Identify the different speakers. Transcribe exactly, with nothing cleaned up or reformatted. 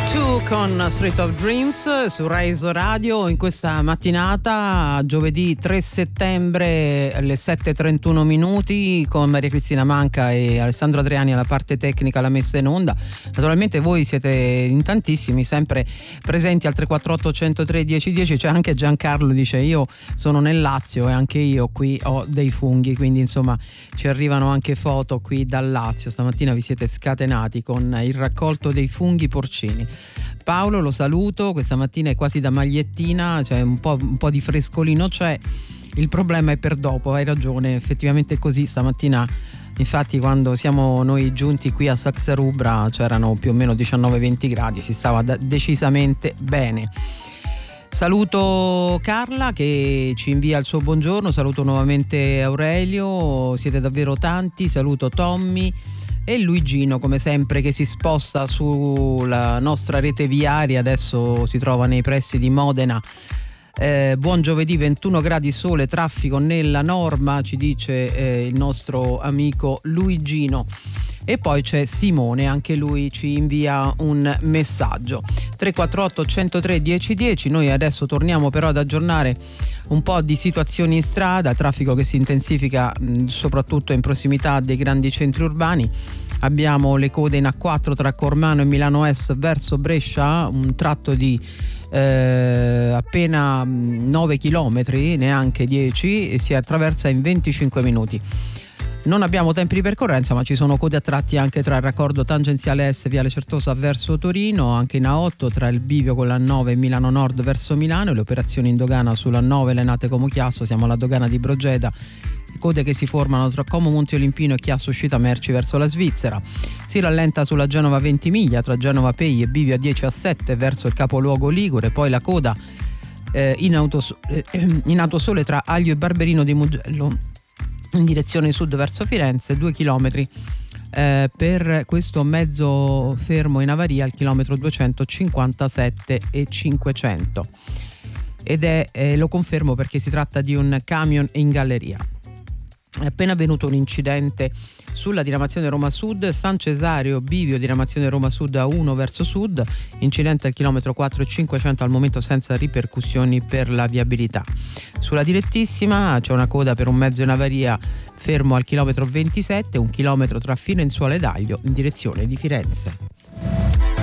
Speaker 1: Con Street of Dreams su Rise Radio in questa mattinata, giovedì tre settembre alle sette e trentuno minuti, con Maria Cristina Manca e Alessandro Adriani alla parte tecnica, la messa in onda. Naturalmente voi siete in tantissimi, sempre presenti al tre quattro otto, uno zero tre, uno zero uno zero. C'è anche Giancarlo, dice: io sono nel Lazio e anche io qui ho dei funghi, quindi insomma ci arrivano anche foto qui dal Lazio. Stamattina vi siete scatenati con il raccolto dei funghi porcini. Paolo lo saluto, questa mattina è quasi da magliettina, cioè un po', un po' di frescolino c'è, il problema è per dopo, hai ragione, effettivamente è così. Stamattina infatti quando siamo noi giunti qui a Saxarubra c'erano più o meno diciannove venti gradi, si stava da- decisamente bene. Saluto Carla che ci invia il suo buongiorno, saluto nuovamente Aurelio, siete davvero tanti, saluto Tommy e Luigino come sempre che si sposta sulla nostra rete viaria, adesso si trova nei pressi di Modena. Eh, buon giovedì, ventuno gradi sole, traffico nella norma, ci dice eh, il nostro amico Luigino. E poi c'è Simone, anche lui ci invia un messaggio. Tre quattro otto, uno zero tre, uno zero uno zero. Noi adesso torniamo però ad aggiornare un po' di situazioni in strada, traffico che si intensifica mh, soprattutto in prossimità dei grandi centri urbani. Abbiamo le code in A quattro tra Cormano e Milano Est verso Brescia, un tratto di eh, appena nove chilometri, neanche dieci, e si attraversa in venticinque minuti. Non abbiamo tempi di percorrenza, ma ci sono code a tratti anche tra il raccordo tangenziale est Viale Certosa verso Torino, anche in A otto tra il bivio con l'A nove e Milano Nord verso Milano, e le operazioni in dogana sull'A nove Lenate Como Chiasso, siamo alla dogana di Brogeda, code che si formano tra Como Monte Olimpino e Chiasso uscita merci verso la Svizzera. Si rallenta sulla Genova Ventimiglia tra Genova Pei e bivio a dieci a sette verso il capoluogo Ligure, poi la coda eh, in, autos- eh, in autosole tra Aglio e Barberino di Mugello in direzione sud verso Firenze, due chilometri eh, per questo mezzo fermo in avaria al chilometro duecentocinquantasette e cinquecento, ed è eh, lo confermo perché si tratta di un camion in galleria. È appena avvenuto un incidente sulla diramazione Roma Sud, San Cesario, bivio diramazione Roma Sud A uno verso sud, incidente al chilometro quattro e cinquecento, al momento senza ripercussioni per la viabilità. Sulla direttissima c'è una coda per un mezzo in avaria fermo al chilometro ventisette, un chilometro tra Firenzuola ed Aglio in direzione di Firenze.